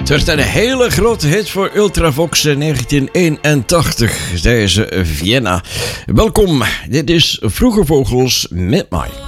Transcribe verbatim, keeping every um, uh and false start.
Het werd een hele grote hit voor Ultravox in negentien eenentachtig, deze Vienna. Welkom, dit is Vroege Vogels met mij.